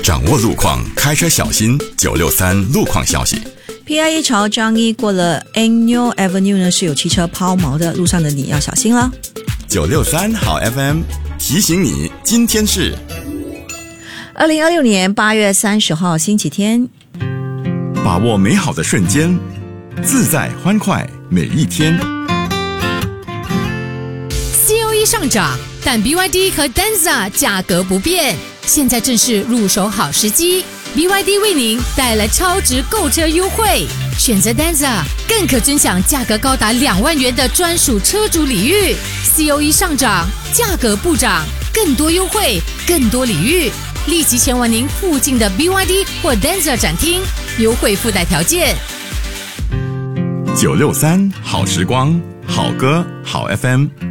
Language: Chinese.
掌握路况，开车小心。963路况消息。 PIE 朝张一过了 Angel Avenue 呢，是有汽车抛锚的，路上的你要小心了。 963好 FM 提醒你，今天是 2026年8月30号星期天。 把握美好的瞬间，自在欢快每一天。 COE 上涨，但 BYD 和 Denza 价格不变，现在正是入手好时机。BYD 为您带来超值购车优惠，选择 Denza 更可尊享价格高达2万元的专属车主礼遇。COE 上涨，价格不涨，更多优惠，更多礼遇，立即前往您附近的 BYD 或 Denza 展厅，优惠附带条件。 963好时光，好歌好 FM。